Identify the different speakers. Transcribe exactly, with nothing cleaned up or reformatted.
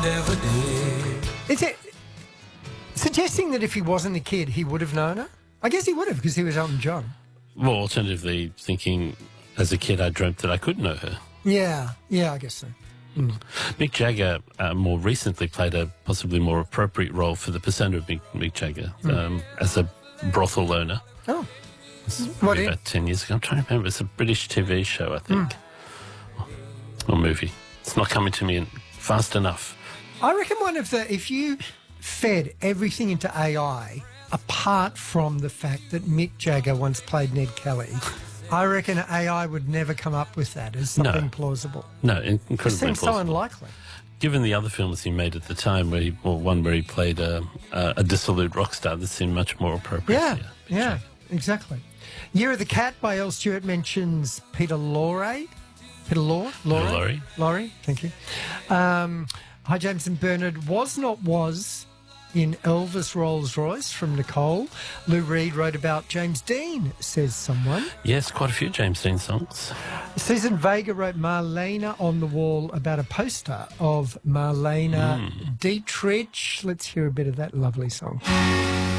Speaker 1: never did.
Speaker 2: Is it suggesting that if he wasn't a kid, he would have known her? I guess he would have because he was Elton John.
Speaker 3: Well, alternatively, thinking as a kid I dreamt that I could know her.
Speaker 2: Yeah, yeah, I guess so. Mm.
Speaker 3: Mick Jagger uh, more recently played a possibly more appropriate role for the persona of Mick, Mick Jagger mm. um, as a brothel owner.
Speaker 2: Oh.
Speaker 3: What about ten years ago. I'm trying to remember. It's a British T V show, I think. Mm. Or movie. It's not coming to me in fast enough.
Speaker 2: I reckon one of the... If you fed everything into A I, apart from the fact that Mick Jagger once played Ned Kelly... I reckon A I would never come up with that as something
Speaker 3: no.
Speaker 2: plausible.
Speaker 3: No, incredibly
Speaker 2: It seems
Speaker 3: plausible.
Speaker 2: so unlikely.
Speaker 3: Given the other films he made at the time, where he, well, one where he played a, a, a dissolute rock star, that seemed much more appropriate.
Speaker 2: Yeah,
Speaker 3: yeah,
Speaker 2: yeah, exactly. Year of the Cat by L. Stewart mentions Peter Lorre. Peter Lorre? Lorre?
Speaker 3: Laurie.
Speaker 2: Laurie, thank you. Um, Hi, James and Bernard. Was Not Was in Elvis Rolls Royce from Nicole. Lou Reed wrote about James Dean, says someone.
Speaker 3: Yes, quite a few James Dean songs.
Speaker 2: Susan Vega wrote Marlena on the wall about a poster of Marlena mm. Dietrich. Let's hear a bit of that lovely song.